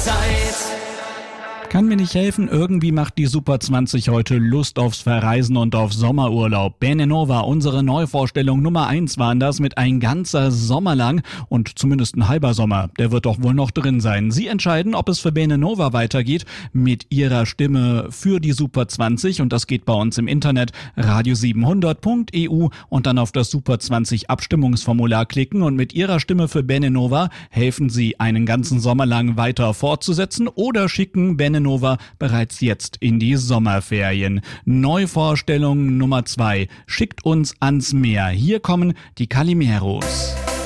Kann mir nicht helfen, irgendwie macht die Super 20 heute Lust aufs Verreisen und auf Sommerurlaub. Benenova, unsere Neuvorstellung Nummer 1 waren das mit ein ganzer Sommer lang und zumindest ein halber Sommer. Der wird doch wohl noch drin sein. Sie entscheiden, ob es für Benenova weitergeht mit ihrer Stimme für die Super 20 und das geht bei uns im Internet radio700.eu und dann auf das Super 20 Abstimmungsformular klicken und mit ihrer Stimme für Benenova helfen Sie, einen ganzen Sommer lang weiter fortzusetzen oder schicken Benenova bereits jetzt in die Sommerferien. Neuvorstellung Nummer 2. Schickt uns ans Meer. Hier kommen die Calimeros.